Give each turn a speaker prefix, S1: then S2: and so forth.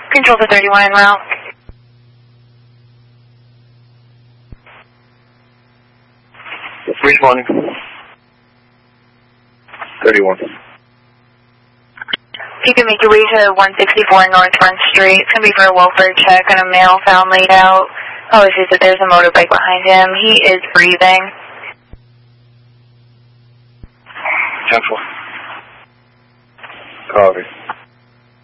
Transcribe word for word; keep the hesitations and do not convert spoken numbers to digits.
S1: Control to thirty-one en route.
S2: Responding. thirty-one.
S1: If you can make your way to one sixty-four North Front Street, it's going to be for a welfare check on a male found laid out. Oh, it's just that there's a motorbike behind him. He is breathing.
S2: ten four. Copy.